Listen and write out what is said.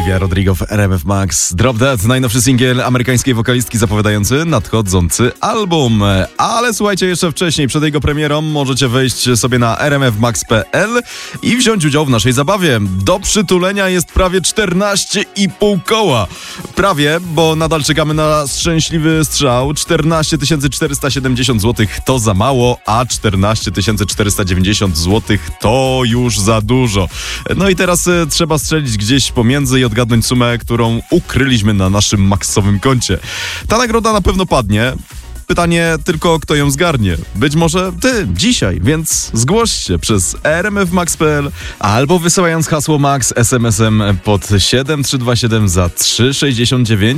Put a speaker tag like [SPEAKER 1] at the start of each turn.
[SPEAKER 1] Olivia Rodrigo w RMF Max. Drop That, najnowszy singiel amerykańskiej wokalistki zapowiadający nadchodzący album. Ale słuchajcie, jeszcze wcześniej, przed jego premierą możecie wejść sobie na rmfmax.pl i wziąć udział w naszej zabawie. Do przytulenia jest prawie 14,5 koła. Prawie, bo nadal czekamy na szczęśliwy strzał. 14 470 zł to za mało, a 14 490 zł to już za dużo. No i teraz trzeba strzelić gdzieś pomiędzy i odgadnąć sumę, którą ukryliśmy na naszym maksowym koncie. Ta nagroda na pewno padnie. Pytanie tylko, kto ją zgarnie. Być może ty dzisiaj, więc zgłoś się przez rmfmax.pl albo wysyłając hasło MAX SMS-em pod 7327 za 3,69